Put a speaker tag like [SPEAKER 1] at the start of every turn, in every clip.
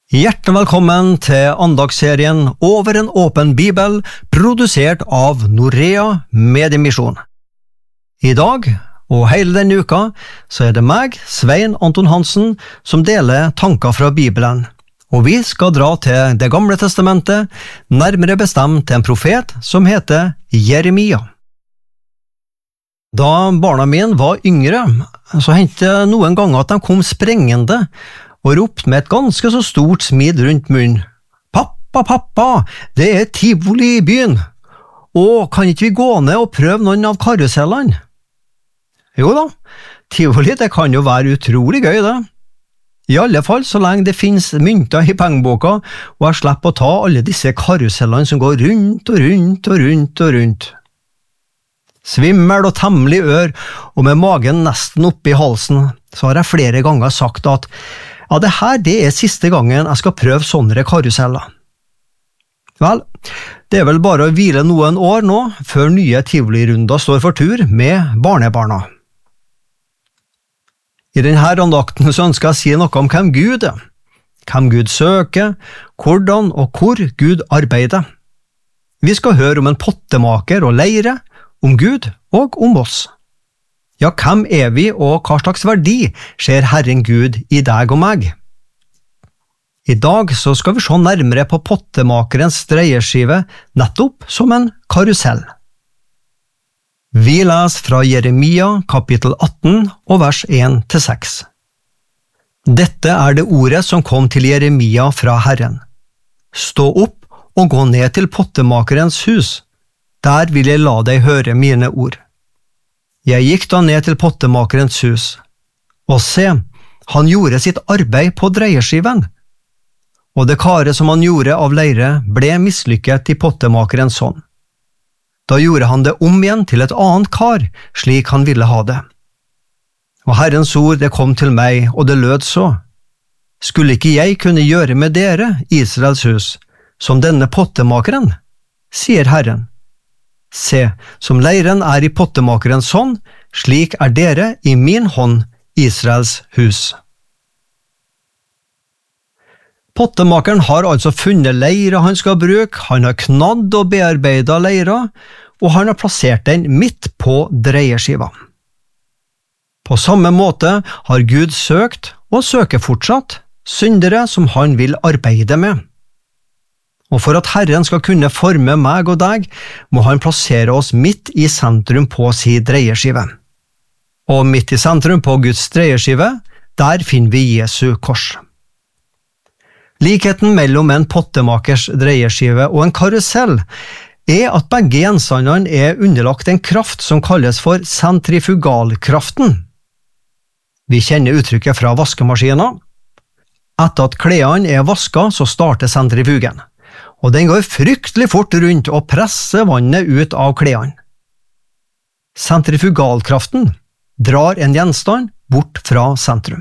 [SPEAKER 1] Hjertelig velkommen til andagsserien Over en åpen bibel, produsert av Norea Mediemisjon. I dag, og hele denne uka, så det meg, Svein Anton Hansen, som deler tanker fra Bibelen. Og vi skal dra til Det gamle testamentet, nærmere bestemt til en profet som heter Jeremia. Da barna mine var yngre, så hendte det noen ganger at de kom sprengende, og ropte med et ganske så stort smid rundt munnen. «Pappa, pappa, det tivoli i byen! Og kan ikke vi gå ned og prøve noen av karusellene?» Jo da, tivoli det kan jo være utrolig gøy det. I alle fall så lenge det finnes mynter i pengeboka, og jeg slipper å ta alle disse karusellene som går rundt og rundt og rundt og rundt. Svimmel og temmelig ør, og med magen nesten oppe i halsen, så har jeg flere ganger sagt at det er siste gangen jeg skal prøve sånne karuseller. Vel, det er vel bare å hvile noen år nå, før nye tivolirunder står for tur med barnebarna. I denne andakten så ønsker jeg å si noe om hvem Gud er, hvem Gud søker, hvordan og hvor Gud arbeider. Vi skal høre om en pottemaker og leire, om Gud og om oss. Ja, hvem er vi, og hva slags verdi ser Herren Gud i deg og meg? I dag så skal vi se nærmere på pottemakerens dreieskive nettopp som en karusell. Vi leser fra Jeremia kapittel 18 og vers 1-6. Dette er det ordet som kom til Jeremia fra Herren. Stå opp og gå ned til pottemakerens hus. Der vil jeg la deg høre mine ord. Jeg gikk da ned til pottemakerens hus, og se, han gjorde sitt arbeid på dreieskiven. Og det karet som han gjorde av leire ble mislykket i pottemakerens hånd. Da gjorde han det om igjen til et annet kar, slik han ville ha det. Og Herrens ord det kom til meg, og det lød så. Skulle ikke jeg kunne gjøre med dere, Israels hus, som denne pottemakeren? Sier Herren. Se, som leiren er i pottemakerens hånd, slik er dere i min hånd, Israels hus. Pottemakeren har altså funnet leire han skal bruke, han har knadd og bearbeidet leira, og han har plassert den midt på dreieskiva. På samme måte har Gud søkt, og søker fortsatt, syndere som han vil arbeide med. Og for at Herren skal kunne forme meg og deg, må han plassere oss midt i sentrum på sin dreieskive. Og midt i sentrum på Guds dreieskive, der finner vi Jesu kors. Likheten mellom en pottemakers dreieskive og en karusell er at begge gjenstandene er underlagt en kraft som kalles for sentrifugalkraften. Vi kjenner uttrykket fra vaskemaskiner. Etter at klærne er vasket, så starter sentrifugen. Og den går fryktelig fort rundt og presser vannet ut av klærne. Sentrifugalkraften drar en gjenstand bort fra sentrum.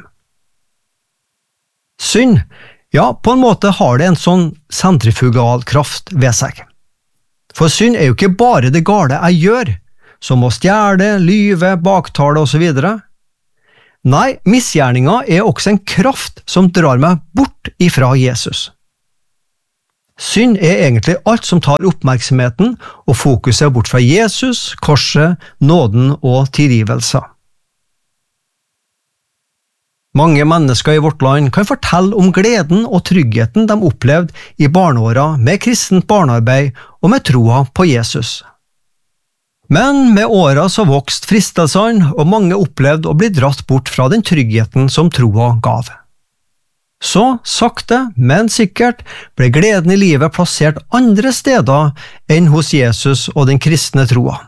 [SPEAKER 1] Synd, ja, på en måte har det en sånn sentrifugalkraft ved seg. For synd er jo ikke bare det gale jeg gjør, som å stjele, lyve, baktale og så videre. Nei, misgjerninga er også en kraft som drar meg bort ifra Jesus. Synd er egentlig alt som tar oppmerksomheten og fokuset bort fra Jesus, korset, nåden og tilgivelse. Mange mennesker i vårt land kan fortelle om gleden og tryggheten de opplevde i barneåra med kristent barnearbeid og med troa på Jesus. Men med åra så vokste fristelsene, og mange opplevde å bli dratt bort fra den tryggheten som troa gav. Så, sakte, men sikkert, ble gleden i livet plassert andre steder enn hos Jesus og den kristne troa.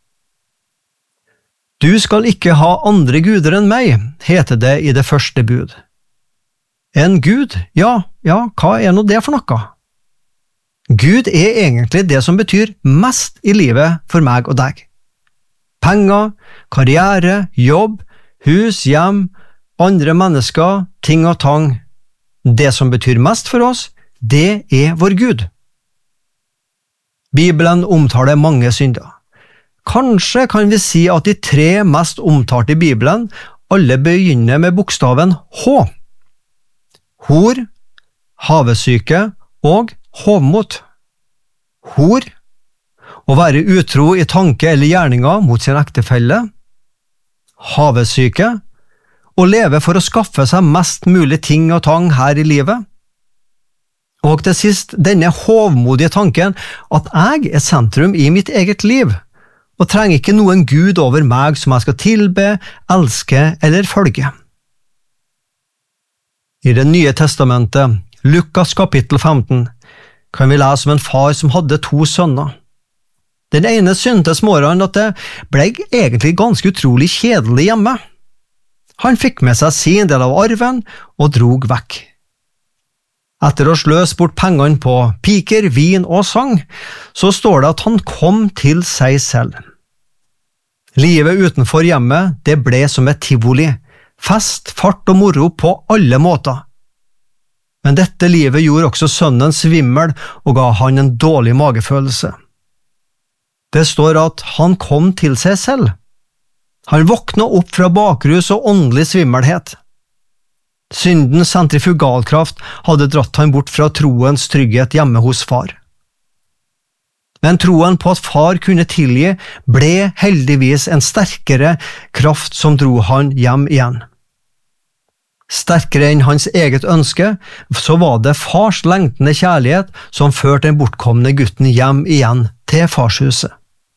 [SPEAKER 1] Du skal ikke ha andre guder enn meg, heter det i det første bud. En gud? Ja, hva er nå det for noe? Gud er egentlig det som betyr mest i livet for meg og deg. Penger, karriere, jobb, hus, hjem, andre mennesker, ting og tang. Det som betyr mest for oss, det er vår Gud. Bibelen omtaler mange synder. Kanskje kan vi si at de 3 mest omtalte i Bibelen alle begynner med bokstaven H. Hor, havesyke og hovmot. Hor, å være utro i tanke eller gjerninger mot sin ektefelle. Havesyke, å leve for å skaffe seg mest mulig ting og tang her i livet. Og til sist, denne hovmodige tanken at jeg er sentrum i mitt eget liv, og trenger ikke noen Gud over meg som jeg skal tilbe, elske eller følge. I Det nye testamentet, Lukas kapittel 15, kan vi lese om en far som hadde 2 sønner. Den ene syntes morgenen at det ble egentlig ganske utrolig kjedelig hjemme. Han fikk med seg sin del av arven og drog vekk. Etter å sløse bort pengene på piker, vin og sang, så står det at han kom til seg selv. Livet utenfor hjemmet, det ble som et tivoli, fest, fart og moro på alle måter. Men dette livet gjorde også sønnen svimmel og ga han en dårlig magefølelse. Det står at han kom til seg selv. Han våkna opp fra bakrus og åndelig svimmelhet. Syndens sentrifugalkraft hadde dratt han bort fra troens trygghet hjemme hos far. Men troen på at far kunne tilgi ble heldigvis en sterkere kraft som dro han hjem igjen. Sterkere enn hans eget ønske, så var det fars lengtende kjærlighet som førte den bortkomne gutten hjem igjen til farshuset.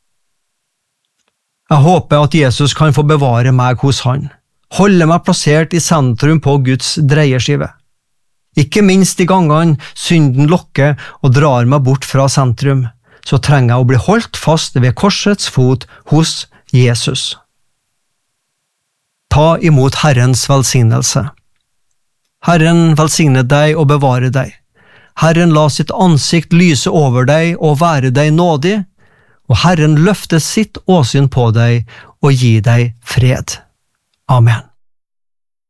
[SPEAKER 1] Jeg håper at Jesus kan få bevare meg hos han, holde meg plassert i sentrum på Guds dreieskive. Ikke minst de gangene synden lokker og drar meg bort fra sentrum, så trenger jeg å bli holdt fast ved korsets fot hos Jesus. Ta imot Herrens velsignelse. Herren velsigne deg og bevare deg. Herren la sitt ansikt lyse over deg og være deg nådig, og Herren løfte sitt åsyn på deg og gi deg fred. Amen.